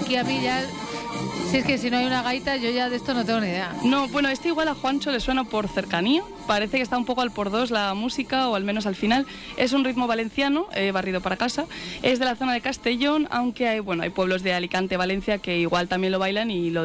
aquí a mí ya... Si es que si no hay una gaita, yo ya de esto no tengo ni idea. No, bueno, este igual a Juancho le suena por cercanía. Parece que está un poco al por dos la música, o al menos al final. Es un ritmo valenciano, barrido para casa. Es de la zona de Castellón, aunque hay pueblos de Alicante, Valencia, que igual también lo bailan y lo